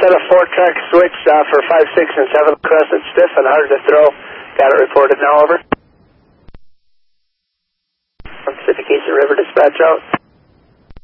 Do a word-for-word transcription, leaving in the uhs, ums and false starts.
set a four-track switch uh, for five, six, and seven Crescent, stiff and hard to throw. Got it reported now, over. From Pacific Eastern River dispatch out.